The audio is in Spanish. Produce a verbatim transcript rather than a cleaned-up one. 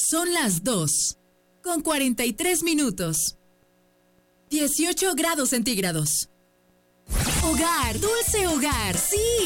Son las dos, con cuarenta y tres minutos. dieciocho grados centígrados. Hogar, dulce hogar, sí.